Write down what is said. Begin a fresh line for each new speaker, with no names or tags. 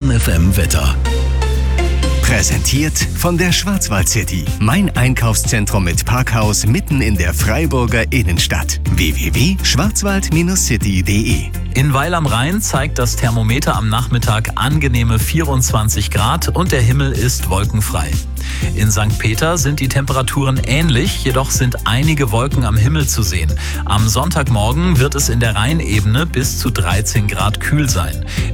FM Wetter.
Präsentiert von der Schwarzwald City. Mein Einkaufszentrum mit Parkhaus mitten in der Freiburger Innenstadt. www.schwarzwald-city.de.
In Weil am Rhein zeigt das Thermometer am Nachmittag angenehme 24 Grad und der Himmel ist wolkenfrei. In St. Peter sind die Temperaturen ähnlich, jedoch sind einige Wolken am Himmel zu sehen. Am Sonntagmorgen wird es in der Rheinebene bis zu 13 Grad kühl sein.